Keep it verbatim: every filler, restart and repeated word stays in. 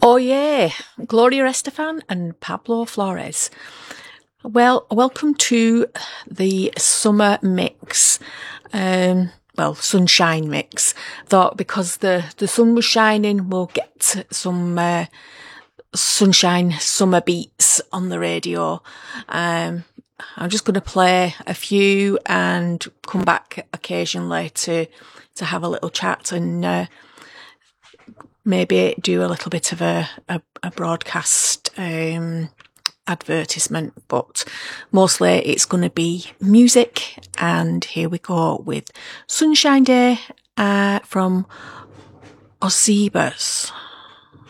Oh yeah, Gloria Estefan and Pablo Flores. Well, welcome to the summer mix. Um, well, sunshine mix. Thought because the, the sun was shining, we'll get some uh, sunshine summer beats on the radio. Um, I'm just going to play a few and come back occasionally to to have a little chat and uh, maybe do a little bit of a, a, a broadcast um, advertisement, but mostly it's going to be music. And here we go with Sunshine Day uh, from Ozebas.